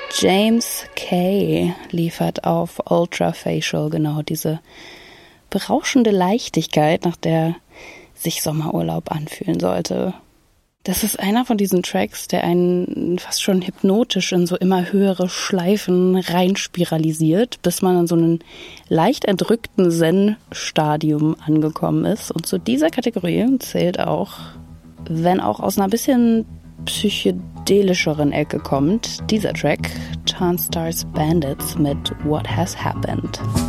James Kay liefert auf Ultra Facial genau diese berauschende Leichtigkeit, nach der sich Sommerurlaub anfühlen sollte. Das ist einer von diesen Tracks, der einen fast schon hypnotisch in so immer höhere Schleifen reinspiralisiert, bis man in so einem leicht erdrückten Zen-Stadium angekommen ist. Und zu dieser Kategorie zählt auch, wenn auch aus einer bisschen psychedelischeren Ecke kommt, dieser Track, Tarnstars Bandits mit What Has Happened.